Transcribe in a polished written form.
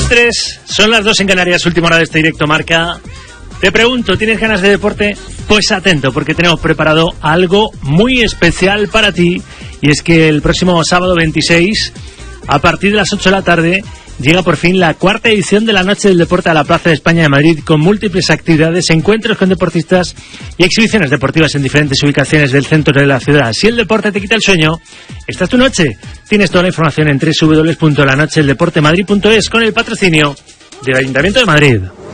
las 3, son las 2 en Canarias, última hora de este directo Marca. Te pregunto, ¿tienes ganas de deporte? Pues atento, porque tenemos preparado algo muy especial para ti. Y es que el próximo sábado 26, a partir de las 8 de la tarde, llega por fin la cuarta edición de la Noche del Deporte a la Plaza de España de Madrid, con múltiples actividades, encuentros con deportistas y exhibiciones deportivas en diferentes ubicaciones del centro de la ciudad. Si el deporte te quita el sueño, esta es tu noche. Tienes toda la información en www.lanochedeldeportemadrid.es con el patrocinio del Ayuntamiento de Madrid.